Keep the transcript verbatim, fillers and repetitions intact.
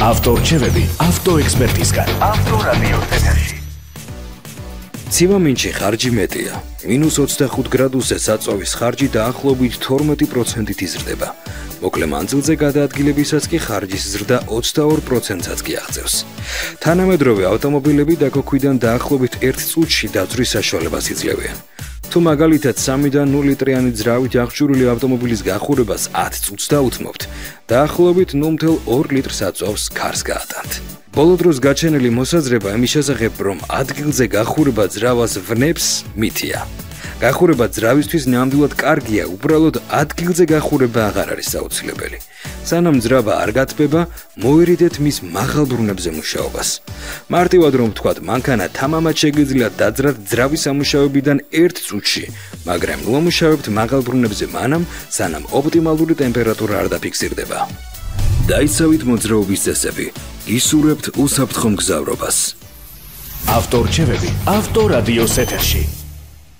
ავტორჩევები ავტოექსპერტისგან. ავტორადიოს ეთერში. ცივამინჩი ხარჯი მეტია. მინუს ოცდახუთ გრადუსზე საწვავის ხარჯი დაახლოებით თორმეტი პროცენტით იზრდება. მოკლე მანძილზე გადაადგილებისას კი ხარჯის ზრდა ოცდაორ პროცენტსაც კი აღწევს. თანამედროვე ავტომობილები დაქოქვიდან დაახლოებით ერთ წუთში დაძვრის საშუალებას იძლევიან. თუ მაგალითად სამიდან ნულ ლიტრიანი ძრავით აღჭურვილი ავტომობილის გახურებას ათ წუთს დაუთმობთ, დაახლოებით ნულ ათი ორ ლიტრს აწვავს ქარს გაატანთ. ბოლო დროს გაჩენილი მოსაზრება იმის შესახებ, რომ ადგილზე გახურება ძრავას ვნებს, მითია. გახურება ძრავისთვის ნამდვილად კარგია, უბრალოდ ადგილზე გახურება აღარ არის საოცილებელი. სანამ ძრავა არ გათბება, მოერიდეთ მის მაღალ ბრუნებზე მუშაობას. მარტივად რომ ვთქვათ, მანქანა თამამად შეგიძლიათ დაძრათ ძრავის ამუშავებიდან ერთ წუთში, მაგრამ ნუ ამუშავებთ მაღალ ბრუნებზე მანამ, სანამ ოპტიმალური ტემპერატურა არ დაფიქსირდება. დაიცავით მოძრაობის წესები, ისურვებთ უსაფრთხო მგზავრობას. ავტორჩევები ავტორადიოს ეთერში.